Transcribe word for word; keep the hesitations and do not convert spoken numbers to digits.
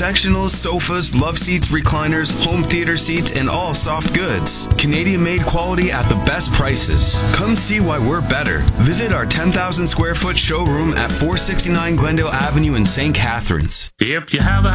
sectionals, sofas, love seats, recliners, home theater seats, and all soft goods. Canadian-made quality at the best prices. Come see why we're better. Visit our ten thousand square foot showroom at four sixty-nine Glendale Avenue in Saint Catharines. If you have a